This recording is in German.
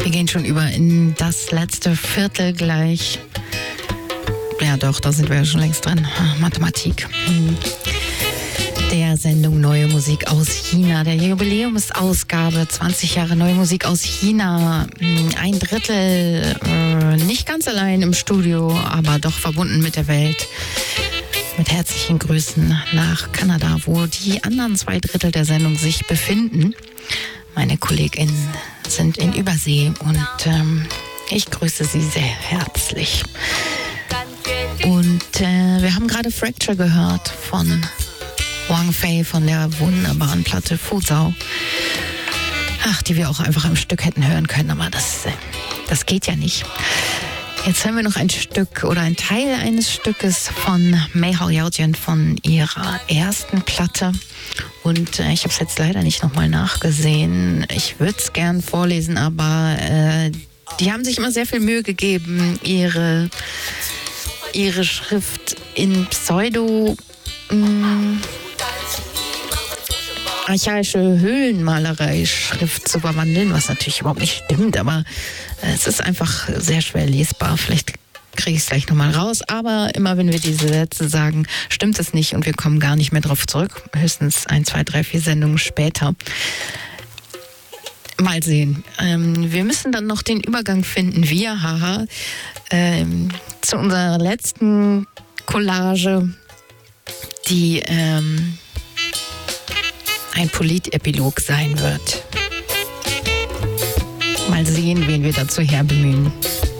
Wir gehen schon über in das letzte Viertel gleich. Ja doch, da sind wir ja schon längst drin. Mathematik. Der Sendung Neue Musik aus China. Der Jubiläumsausgabe 20 Jahre Neue Musik aus China. Ein Drittel nicht ganz allein im Studio, aber doch verbunden mit der Welt. Mit herzlichen Grüßen nach Kanada, wo die anderen 2 Drittel der Sendung sich befinden. Meine KollegInnen sind in Übersee und ich grüße sie sehr herzlich. Und wir haben gerade Fracture gehört von Wang Fei von der wunderbaren Platte Fuzhou. Ach, die wir auch einfach im Stück hätten hören können, aber das geht ja nicht. Jetzt hören wir noch ein Stück oder ein Teil eines Stückes von Mei Hao Yaojian von ihrer ersten Platte. Und ich habe es jetzt leider nicht nochmal nachgesehen. Ich würde es gern vorlesen, aber die haben sich immer sehr viel Mühe gegeben, ihre Schrift in archaische Höhlenmalerei-Schrift zu verwandeln, was natürlich überhaupt nicht stimmt, aber es ist einfach sehr schwer lesbar. Vielleicht kriege ich es gleich nochmal raus, aber immer wenn wir diese Sätze sagen, stimmt es nicht und wir kommen gar nicht mehr drauf zurück. Höchstens 1, 2, 3, 4 Sendungen später. Mal sehen. Wir müssen dann noch den Übergang finden, zu unserer letzten Collage, die ein Politepilog sein wird. Mal sehen, wen wir dazu herbemühen.